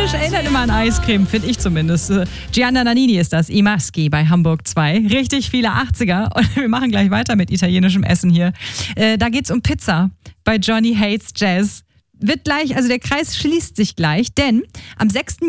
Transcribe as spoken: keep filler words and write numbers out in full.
Italienisch erinnert immer an Eiscreme, finde ich zumindest. Gianna Nannini ist das, I Maschi bei Hamburg zwei. Richtig viele achtziger und wir machen gleich weiter mit italienischem Essen hier. Äh, da geht's um Pizza bei Johnny Hates Jazz. Wird gleich, also der Kreis schließt sich gleich, denn am sechsten